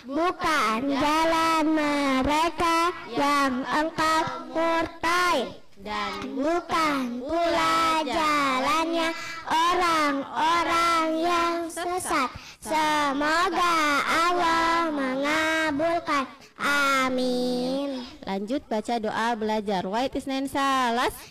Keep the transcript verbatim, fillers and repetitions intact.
bukan jalan mereka yang engkau murtai, dan bukan pula jalannya orang-orang yang sesat. Semoga Allah mengabulkan. Amin. Lanjut baca doa belajar. Wait isnen salas